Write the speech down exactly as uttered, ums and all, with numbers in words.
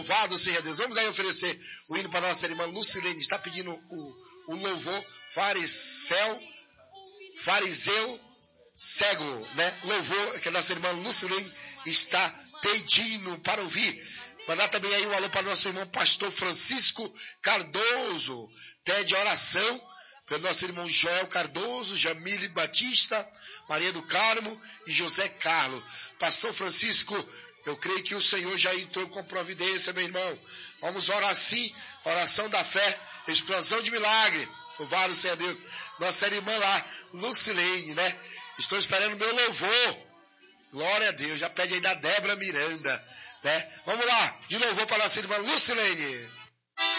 Louvado seja Deus. Vamos aí oferecer o hino para nossa irmã Lucilene. Está pedindo o, o louvor fariseu, fariseu cego, né? Louvor que a nossa irmã Lucilene está pedindo para ouvir. Mandar também aí um alô para o nosso irmão pastor Francisco Cardoso. Pede oração pelo nosso irmão Joel Cardoso, Jamile Batista, Maria do Carmo e José Carlos. Pastor Francisco, eu creio que o Senhor já entrou com providência, meu irmão. Vamos orar sim, oração da fé, explosão de milagre. Louvado seja Deus. Nossa irmã lá, Lucilene, né? Estou esperando meu louvor. Glória a Deus. Já pede aí da Débora Miranda, né? Vamos lá, de louvor para nossa irmã Lucilene.